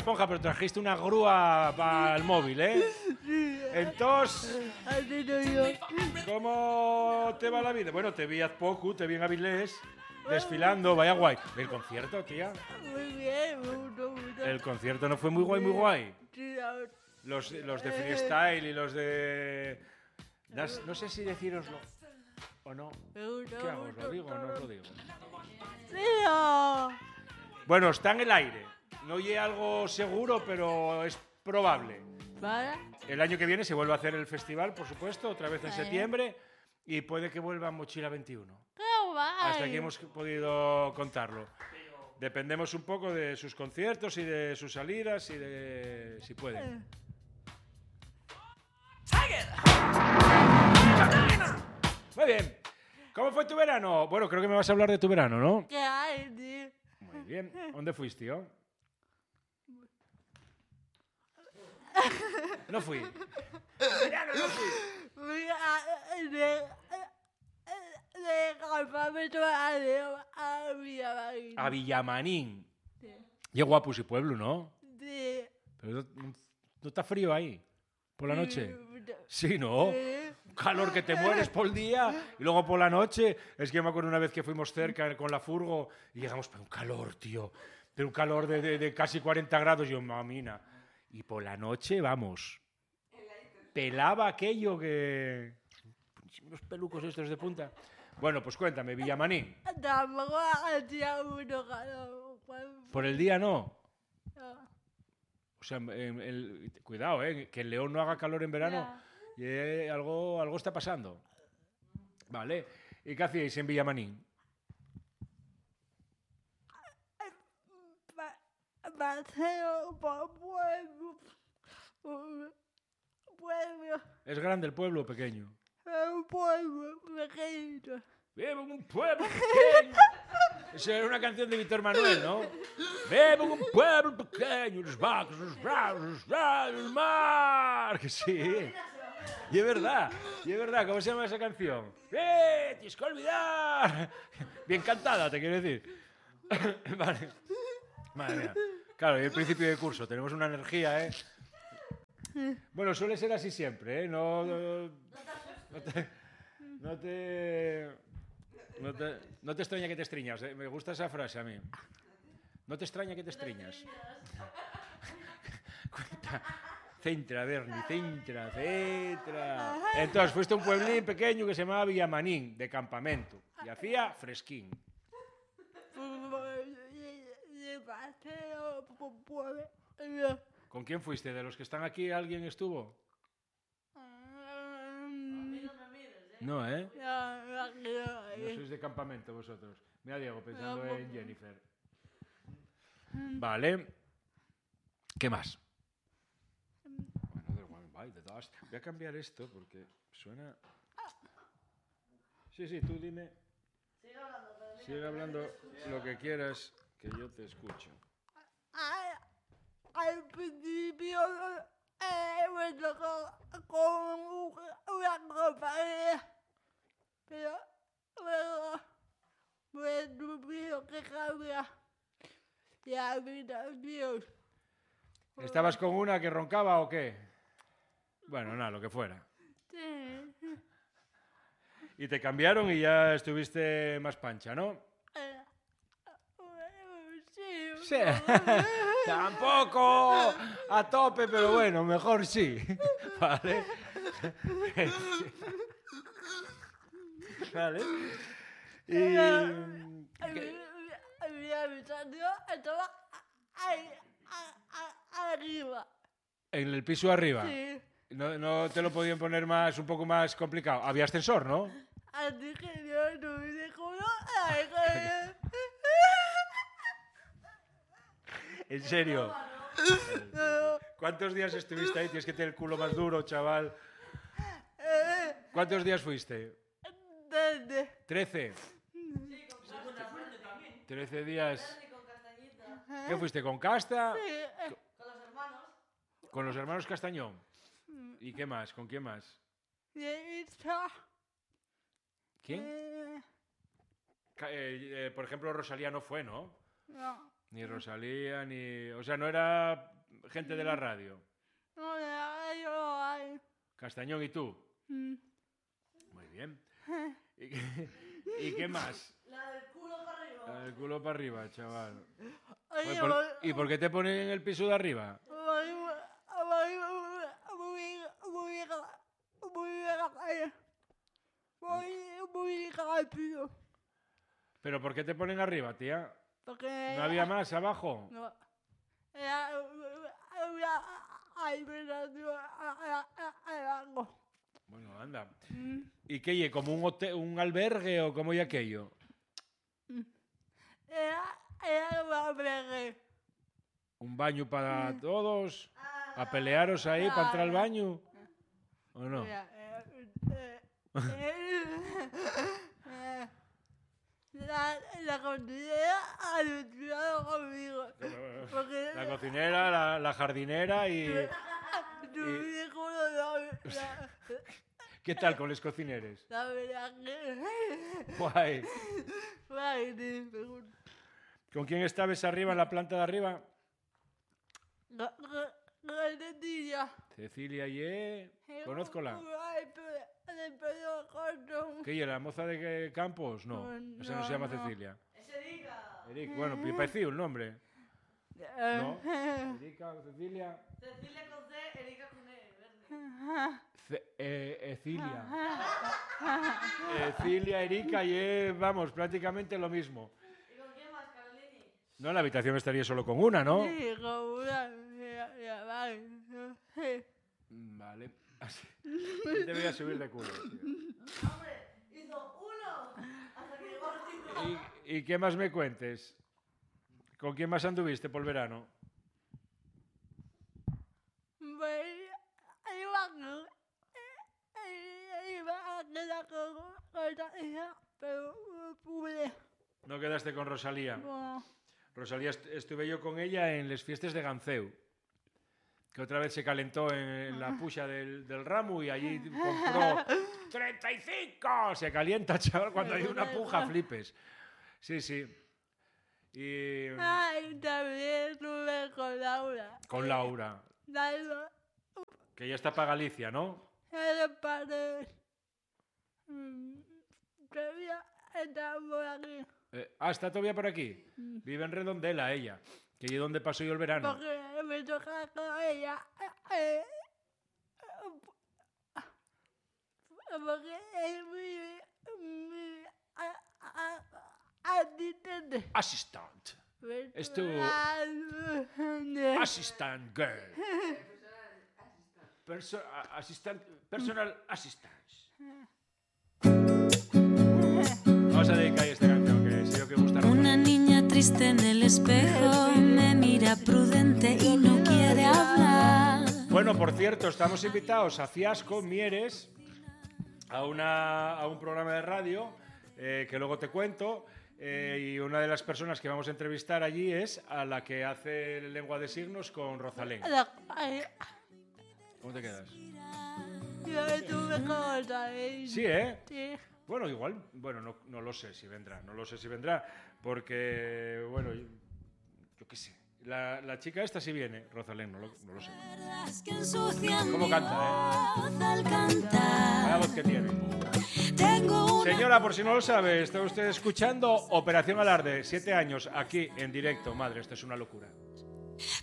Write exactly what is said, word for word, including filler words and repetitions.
Esponja, pero trajiste una grúa para el móvil, ¿eh? Entonces, ¿cómo te va la vida? Bueno, te vi hace poco, te vi en Avilés, desfilando, vaya guay. ¿El concierto, tía? Muy bien, me gustó mucho. El concierto no fue muy guay, muy guay. Sí, la- Los, los de freestyle y los de... Las- no sé si decíroslo o no. me gustó ¿Qué hago? ¿Os mucho lo digo o no os todo. lo digo? Sí, oh. Bueno, está en el aire. No es algo seguro, pero es probable. ¿Vale? El año que viene se vuelve a hacer el festival, por supuesto, otra vez en Vale. septiembre. Y puede que vuelva Mochila veintiuno. ¡Qué guay! Hasta aquí hemos podido contarlo. Dependemos un poco de sus conciertos y de sus salidas y de si pueden. Muy bien. ¿Cómo fue tu verano? Bueno, creo que me vas a hablar de tu verano, ¿no? ¿Qué hay, tío? Muy bien. ¿Dónde fuiste, tío? No fui. Verano no fui. Fui a- de, de campamento a, a Villamarín. A Villamanín. Sí. Qué guapo ese pueblo, ¿no? Sí. Pero no, no está frío ahí. Por la noche. Sí. Sí, ¿no? Sí. Un calor que te mueres por el día y luego por la noche. Es que yo me acuerdo una vez que fuimos cerca con la furgo y llegamos, pero un calor, tío. Pero un calor de, de- de casi cuarenta grados. Yo, mamina. Y por la noche, vamos. Pelaba aquello que... Unos pelucos estos de punta. Bueno, pues cuéntame, Villamanín. Tampoco hacía mucho calor. Por el día no. No. O sea, en- el- cuidado, ¿eh? Que en León no haga calor en verano. Y, eh, algo, algo está pasando. Vale. ¿Y qué hacíais en Villamanín? Pa- Paseo por pueblo. Un pueblo. ¿Es grande el pueblo o pequeño? Un pueblo pequeño. Vivo en un pueblo pequeño. Esa era una canción de Víctor Manuel, ¿no? Vivo en un pueblo pequeño, los vacos, los bravos, los bravos, el mar. Que sí. Y es verdad, y es verdad. ¿Cómo se llama esa canción? ¡Eh! ¡Tienes que olvidar! Bien cantada, te quiero decir. Vale. Madre mía. Claro, y el principio de curso. Tenemos una energía, ¿eh? Bueno, suele ser así siempre, ¿eh? No, no, no te... No te... No te, no te extraña que te estriñas, ¿eh? Me gusta esa frase a mí. No te extraña que te estriñas. Cuenta. Centra, Berni, centra, centra. Entonces, fuiste a un pueblín pequeño que se llamaba Villamanín, de campamento. Y hacía fresquín. De paseo por pueblo. ¿Con quién fuiste? ¿De los que están aquí alguien estuvo? No, ¿eh? No, no creo. No sois de campamento vosotros. Mira, Diego, pensando en Jennifer. Vale. ¿Qué más? Bueno, da igual, vale, de todas- voy a cambiar esto porque suena... Sí, sí, tú dime. Sigue hablando lo que quieras, que yo te escucho. Al, al principio eh, me tocó con una compañía, pero luego me tuvieron que cambiar de habitación. ¿Estabas con una que roncaba o qué? Bueno, nada, lo que fuera. Sí. Y te cambiaron y ya estuviste más pancha, ¿no? Eh, eh, sí. Sí. Tampoco a tope, pero bueno, mejor sí. Vale. Vale. Y... ¿qué? Mi habitación estaba ahí, a- a- arriba. En el piso arriba. Sí. No, no te lo podían poner más, un poco más complicado. Había ascensor, ¿no? Así que yo no me dejo ay, que- En serio. no, ¿Cuántos días estuviste ahí? Tienes que tener el culo más duro, chaval. eh, ¿Cuántos días fuiste? desde Trece. Trece días. ¿Qué fuiste? ¿Con Casta? sí, eh, ¿Con los hermanos Castañón? ¿Y qué más? ¿Con quién más? de esta, ¿Quién? eh, Ca- eh, eh, por ejemplo, Rosalía no fue, ¿no? no, Ni Rosalía, ni... O sea, no era gente de la radio. No, ya, yo hay. Castañón y tú. Mm. Muy bien. ¿Y qué, ¿y qué más? La del culo para arriba. La del culo para arriba, chaval. Oye, Oye, por- ¿Y por qué te ponen en el piso de arriba? voy, voy, voy, voy, voy, voy, voy, voy rápido. ¿Pero por qué te ponen arriba, tía? Porque ¿No había más abajo? no. Era una habitación abajo. Bueno, anda. Mm. ¿Y qué ye? ¿Como un, hotel, un albergue o como y aquello? Era, era un albergue. ¿Un baño para todos? ¿A pelearos ahí para entrar al baño? ¿O no? Mira, eh, eh, eh, La, la cocinera ha luchado conmigo. Porque La cocinera, la, la jardinera y... tu viejo no la, la, ¿Qué tal con los cocineres? la verdad que... Guay. Guay, te pregunto. ¿Con quién estabas arriba, en la planta de arriba? Galletilla. Cecilia y... Conózcola. Ay, pero de pelo corto. ¿Qué ye, la moza de Campos? No, No, esa no se llama no. Cecilia. Es Erika. Eric, bueno, me pareció el nombre. ¿No? Erika, Cecilia... Cecilia con C, Erika con E, verde. Ce- eh, Ecilia. Ecilia, Erika y eh, vamos, prácticamente lo mismo. ¿Y con quién más, Carolini? No, en la habitación estaría solo con una, ¿no? Sí, con una. Ya, ya, vale. Sí. Mm, Vale. Así. Debería subir de culo. tío. Hombre, hizo uno hasta que llegó al cinco. ¿Y, ¿Y qué más me cuentes? ¿Con quién más anduviste por el verano? Pues, ahí va, ¿no? Ahí va a quedar con otra hija, pero no pude. ¿No quedaste con Rosalía? No. Rosalía, est- estuve yo con ella en las fiestas de Ganceu, que otra vez se calentó en, en la pucha del, del ramo y allí compró treinta y cinco. Se calienta, chaval, cuando hay una puja, flipes. Sí, sí. Y Ay, también estuve con Laura. con Laura, Laura, que ya está para Galicia, ¿no? eres padre. Todavía está por aquí. Eh, ah, está todavía por aquí. Vive en Redondela, ella, que allí donde pasó yo el verano. Porque me toca con ella. eh, Porque es muy, muy a- a- asistente. Assistant. Es tu Personal. assistant girl. Perso a- assistant, personal assistance. Vamos a dedicar esta canción que sé yo que gusta. Una niña triste en el espejo me mira prudente y no quiere hablar. Bueno, por cierto, estamos invitados a Fiasco, Mieres, a, una, a un programa de radio eh, que luego te cuento. Eh, y una de las personas que vamos a entrevistar allí es a la que hace lengua de signos con Rosalén. ¿Cómo te quedas? Yo estuve con otra vez. Sí, ¿eh? Sí. Bueno, igual, bueno, no, no lo sé si vendrá, no lo sé si vendrá, porque, bueno, yo, yo qué sé. La, la chica esta sí viene, Rosalén, no lo, no lo sé. ¿Cómo canta, eh? Al Vaya cantar, voz que tiene. tengo una Señora, por si no lo sabe, está usted escuchando Operación Alarde, siete años, aquí en directo. Madre, esto es una locura.